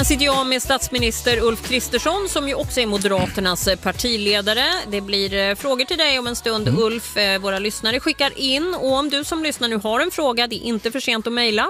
Här sitter jag med statsminister Ulf Kristersson som ju också är Moderaternas partiledare. Det blir frågor till dig om en stund, Ulf. Våra lyssnare skickar in, och om du som lyssnar nu har en fråga, det är inte för sent att mejla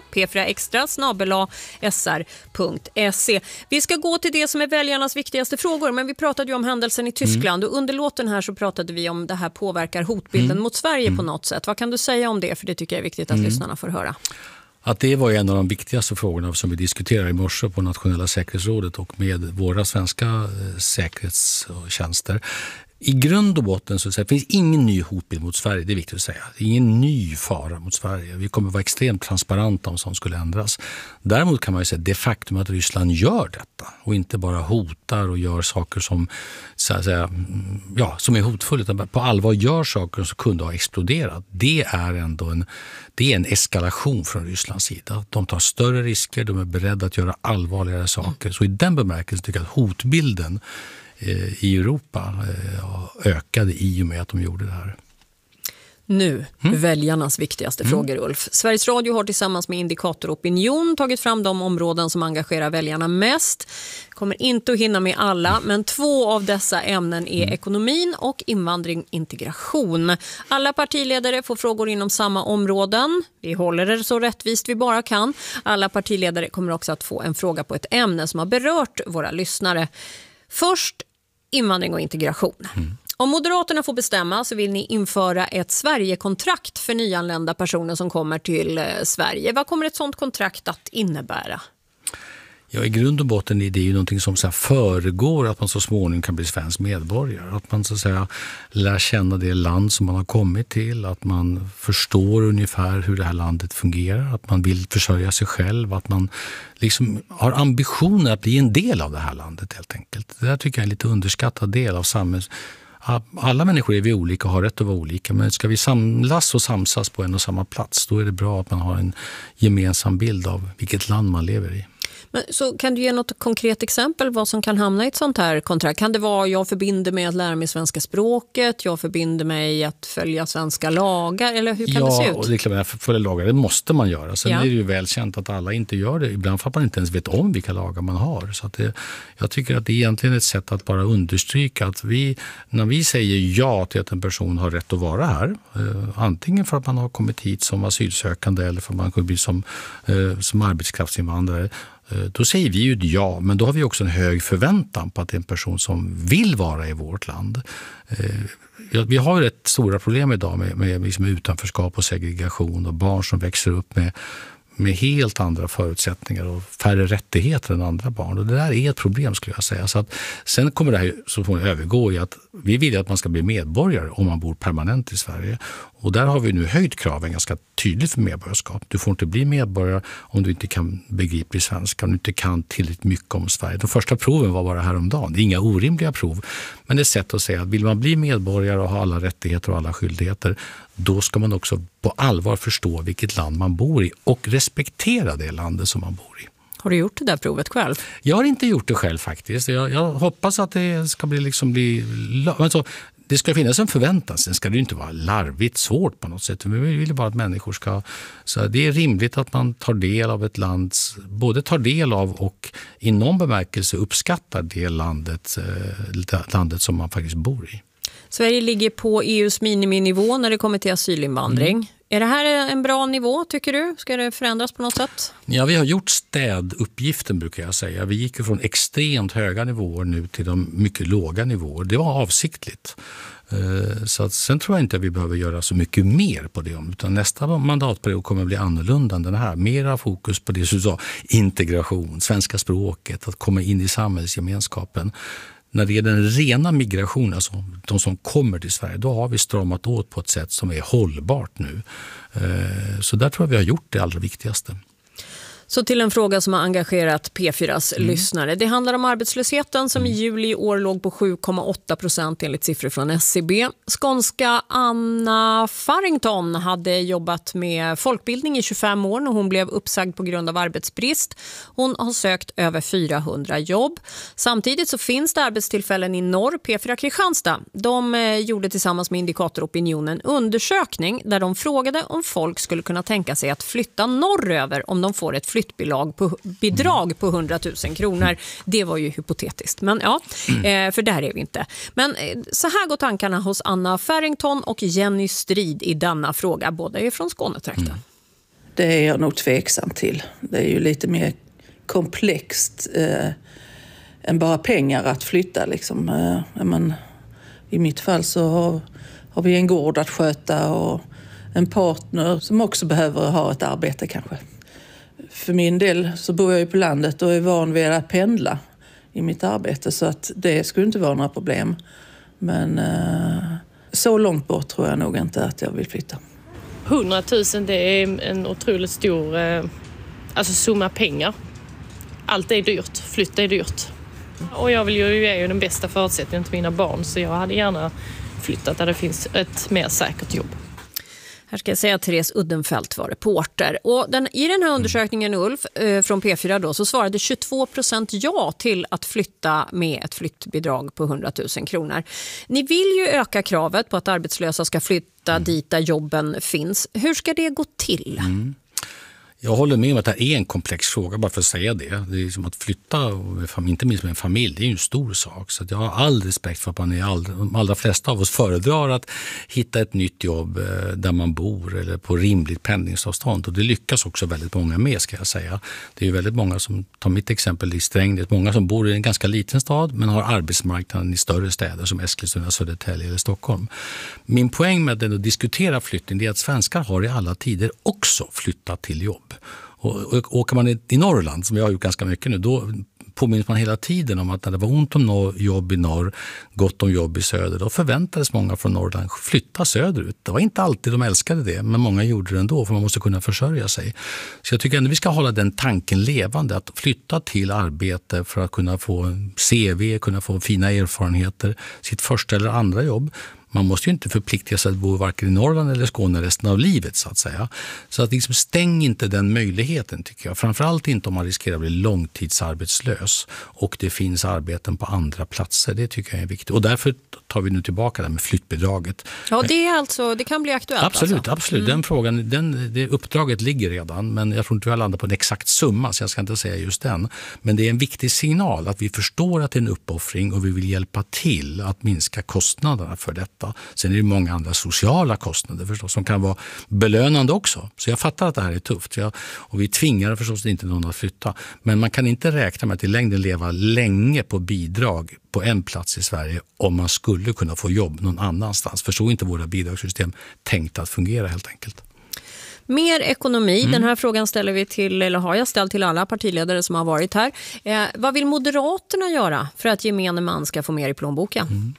p4extra@sr.se. Vi ska gå till det som är väljarnas viktigaste frågor, men vi pratade ju om händelsen i Tyskland och under låten här så pratade vi om det här påverkar hotbilden mot Sverige på något sätt. Vad kan du säga om det? För det tycker jag är viktigt att lyssnarna får höra. Att det var en av de viktigaste frågorna som vi diskuterade i morse på Nationella säkerhetsrådet och med våra svenska säkerhetstjänster. I grund och botten så finns ingen ny hotbild mot Sverige, det är viktigt att säga. Det är ingen ny fara mot Sverige. Vi kommer vara extremt transparenta om sånt skulle ändras. Däremot kan man ju säga det faktum att Ryssland gör detta och inte bara hotar och gör saker som, så att säga, som är hotfulla, utan på allvar gör saker som kunde ha exploderat. Det är ändå en eskalation från Rysslands sida. De tar större risker, de är beredda att göra allvarligare saker. Så i den bemärkelsen tycker jag att hotbilden i Europa ökade i och med att de gjorde det här. Nu, väljarnas viktigaste frågor, Ulf. Sveriges Radio har tillsammans med Indikator Opinion tagit fram de områden som engagerar väljarna mest. Kommer inte att hinna med alla, men 2 av dessa ämnen är ekonomin och invandring, integration. Alla partiledare får frågor inom samma områden. Vi håller det så rättvist vi bara kan. Alla partiledare kommer också att få en fråga på ett ämne som har berört våra lyssnare. Först invandring och integration. Om Moderaterna får bestämma så vill ni införa ett Sverigekontrakt för nyanlända personer som kommer till Sverige. Vad kommer ett sådant kontrakt att innebära? Ja, i grund och botten är det ju någonting som så här föregår att man så småningom kan bli svensk medborgare. Att man så att säga lär känna det land som man har kommit till. Att man förstår ungefär hur det här landet fungerar. Att man vill försörja sig själv. Att man liksom har ambitioner att bli en del av det här landet helt enkelt. Det där tycker jag är en lite underskattad del av samhället. Alla människor är vi olika och har rätt att vara olika, men ska vi samlas och samsas på en och samma plats, då är det bra att man har en gemensam bild av vilket land man lever i. Men så kan du ge något konkret exempel vad som kan hamna i ett sånt här kontrakt? Kan det vara jag förbinder mig att lära mig svenska språket, jag förbinder mig att följa svenska lagar, eller hur kan det se ut? Ja, det är klart att följa lagar, det måste man göra. Sen är det ju välkänt att alla inte gör det. Ibland för att man inte ens vet om vilka lagar man har. Så att jag tycker att det är egentligen ett sätt att bara understryka att när vi säger ja till att en person har rätt att vara här, antingen för att man har kommit hit som asylsökande eller för att man kommer bli som arbetskraftsinvandrare, då säger vi ju ja, men då har vi också en hög förväntan på att det är en person som vill vara i vårt land. Vi har ju rätt stora problem idag med liksom utanförskap och segregation och barn som växer upp med helt andra förutsättningar och färre rättigheter än andra barn. Och det där är ett problem skulle jag säga. Så att sen kommer det här så får övergå i att vi vill att man ska bli medborgare om man bor permanent i Sverige. Och där har vi nu höjt kraven ganska tydligt för medborgarskap. Du får inte bli medborgare om du inte kan begripa svenska, om du inte kan tillräckligt mycket om Sverige. De första proven var bara häromdagen. Det är inga orimliga prov, men det är ett sätt att säga att vill man bli medborgare och ha alla rättigheter och alla skyldigheter, då ska man också på allvar förstå vilket land man bor i och respektera det landet som man bor i. Har du gjort det där provet själv? Jag har inte gjort det själv faktiskt. Jag hoppas att det ska bli alltså, det ska finnas en förväntan. Sen ska det inte vara larvigt svårt på något sätt. Vi vill bara att människor ska... Så det är rimligt att man tar del av ett lands... Både tar del av och i någon bemärkelse uppskattar det landet som man faktiskt bor i. Sverige ligger på EUs miniminivå när det kommer till asylinvandring. Är det här en bra nivå tycker du? Ska det förändras på något sätt? Ja, vi har gjort städuppgiften brukar jag säga. Vi gick från extremt höga nivåer nu till de mycket låga nivåer. Det var avsiktligt. Så att sen tror jag inte att vi behöver göra så mycket mer på det. Utan nästa mandatperiod kommer att bli annorlunda än den här. Mera fokus på det som du sa, integration, svenska språket, att komma in i samhällsgemenskapen. När det är den rena migrationen, alltså de som kommer till Sverige, då har vi stramat åt på ett sätt som är hållbart nu. Så där tror jag vi har gjort det allra viktigaste. Så till en fråga som har engagerat P4s lyssnare. Det handlar om arbetslösheten som i juli i år låg på 7,8% enligt siffror från SCB. Skånska Anna Farrington hade jobbat med folkbildning i 25 år när hon blev uppsagd på grund av arbetsbrist. Hon har sökt över 400 jobb. Samtidigt så finns det arbetstillfällen i norr. P4 Kristianstad, de gjorde tillsammans med Indikator Opinion en undersökning där de frågade om folk skulle kunna tänka sig att flytta norröver om de får ett flyttbidrag på 100 000 kronor. Det var ju hypotetiskt, men ja, för där är vi inte. Men så här går tankarna hos Anna Farrington och Jenny Strid i denna fråga. Båda är från Skånetrakten. Det är jag nog tveksam till. Det är ju lite mer komplext än bara pengar att flytta. Liksom. I mitt fall så har vi en gård att sköta och en partner som också behöver ha ett arbete kanske. För min del så bor jag ju på landet och är van vid att pendla i mitt arbete, så att det skulle inte vara några problem. Men så långt bort tror jag nog inte att jag vill flytta. 100 000, det är en otroligt stor summa pengar. Allt är dyrt, flytta är dyrt. Och jag vill ju ge den bästa förutsättningen till mina barn, så jag hade gärna flyttat där det finns ett mer säkert jobb. Här ska jag säga att Therese Uddenfelt var reporter. Och i den här undersökningen, Ulf, från P4 då, så svarade 22% ja till att flytta med ett flyttbidrag på 100 000 kronor. Ni vill ju öka kravet på att arbetslösa ska flytta dit där jobben finns. Hur ska det gå till? Jag håller med om att det här är en komplex fråga, bara för att säga det. Det är som att flytta, inte minst med en familj, det är ju en stor sak. Så jag har all respekt för att de allra flesta av oss föredrar att hitta ett nytt jobb där man bor eller på rimligt pendlingsavstånd. Och det lyckas också väldigt många med, ska jag säga. Det är ju väldigt många som, tar mitt exempel i Strängnäs, många som bor i en ganska liten stad men har arbetsmarknaden i större städer som Eskilstuna, Södertälje eller Stockholm. Min poäng med att diskutera flyttning är att svenskar har i alla tider också flyttat till jobb. Och åker man i Norrland, som jag har gjort ganska mycket nu, då påminns man hela tiden om att när det var ont om jobb i norr, gott om jobb i söder, då förväntades många från Norrland flytta söderut. Det var inte alltid de älskade det, men många gjorde det ändå, för man måste kunna försörja sig. Så jag tycker ändå vi ska hålla den tanken levande, att flytta till arbete för att kunna få CV, kunna få fina erfarenheter, sitt första eller andra jobb. Man måste ju inte förplikta sig att bo varken i Norrland eller Skåne resten av livet, så att säga. Så att liksom stäng inte den möjligheten, tycker jag. Framförallt inte om man riskerar att bli långtidsarbetslös och det finns arbeten på andra platser. Det tycker jag är viktigt. Och därför tar vi nu tillbaka det med flyttbidraget. Ja, det kan bli aktuellt. Absolut. Den frågan, det uppdraget ligger redan, men jag tror inte vi har landat på en exakt summa, så jag ska inte säga just den. Men det är en viktig signal att vi förstår att det är en uppoffring och vi vill hjälpa till att minska kostnaderna för detta. Sen är det många andra sociala kostnader förstås som kan vara belönande också. Så jag fattar att det här är tufft. Och vi tvingar förstås inte någon att flytta. Men man kan inte räkna med att i längden leva länge på bidrag på en plats i Sverige om man skulle kunna få jobb någon annanstans. För så är inte våra bidragssystem tänkt att fungera helt enkelt. Mer ekonomi, den här frågan har jag ställt till alla partiledare som har varit här. Vad vill Moderaterna göra för att gemene man ska få mer i plånboken?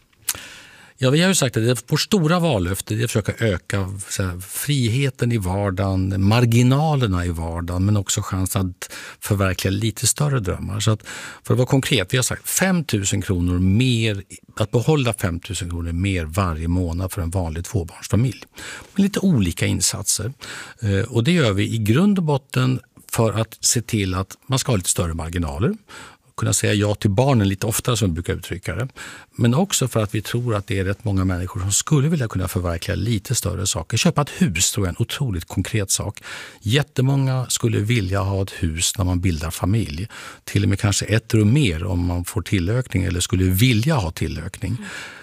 Ja, vi har ju sagt att vårt stora vallöfte är att försöka öka friheten i vardagen, marginalerna i vardagen, men också chansen att förverkliga lite större drömmar. Så att, för att vara konkret, vi har sagt 5 000 kronor mer, att behålla 5 000 kronor mer varje månad för en vanlig tvåbarnsfamilj. Med lite olika insatser. Och det gör vi i grund och botten för att se till att man ska ha lite större marginaler. Kunna säga ja till barnen lite oftare, som vi brukar uttrycka det. Men också för att vi tror att det är rätt många människor som skulle vilja kunna förverkliga lite större saker. Köpa ett hus tror jag är en otroligt konkret sak. Jättemånga skulle vilja ha ett hus när man bildar familj. Till och med kanske ett rum mer om man får tillökning eller skulle vilja ha tillökning.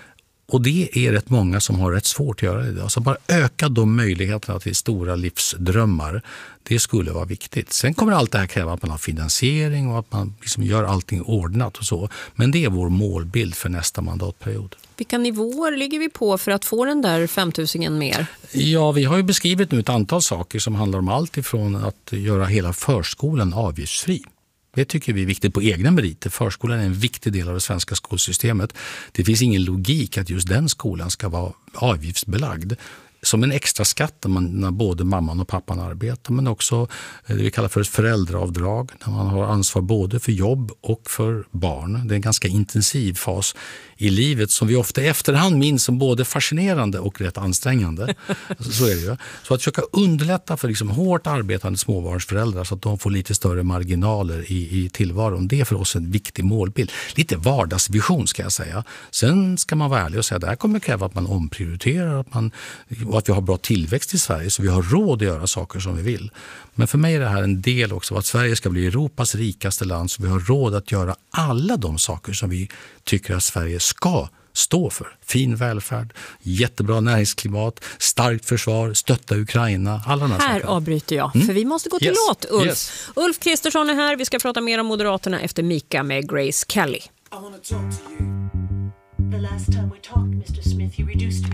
Och det är rätt många som har rätt svårt att göra det idag. Så bara öka de möjligheterna till stora livsdrömmar, det skulle vara viktigt. Sen kommer allt det här kräva att man har finansiering och att man liksom gör allting ordnat och så. Men det är vår målbild för nästa mandatperiod. Vilka nivåer ligger vi på för att få den där 5 000 mer? Ja, vi har ju beskrivit nu ett antal saker som handlar om allt ifrån att göra hela förskolan avgiftsfri. Det tycker vi är viktigt på egna meriter. Förskolan är en viktig del av det svenska skolsystemet. Det finns ingen logik att just den skolan ska vara avgiftsbelagd. Som en extra skatt när både mamman och pappan arbetar, men också det vi kallar för ett föräldraavdrag när man har ansvar både för jobb och för barn. Det är en ganska intensiv fas i livet som vi ofta i efterhand minns som både fascinerande och rätt ansträngande. Så är det ju. Så att försöka underlätta för liksom hårt arbetande småbarnsföräldrar så att de får lite större marginaler i tillvaron. Det är för oss en viktig målbild. Lite vardagsvision ska jag säga. Sen ska man vara ärlig och säga att det här kommer kräva att man omprioriterar, att man och att vi har bra tillväxt i Sverige så vi har råd att göra saker som vi vill. Men för mig är det här en del också av att Sverige ska bli Europas rikaste land så vi har råd att göra alla de saker som vi tycker att Sverige ska stå för. Fin välfärd, jättebra näringsklimat, starkt försvar, stötta Ukraina, alla de här sakerna. Här sakerna. avbryter jag, för vi måste gå till låt, Ulf. Yes. Ulf Kristersson är här, vi ska prata mer om Moderaterna efter Mika med Grace Kelly. I wanna talk to you. The last time we talked, Mr. Smith, you reduced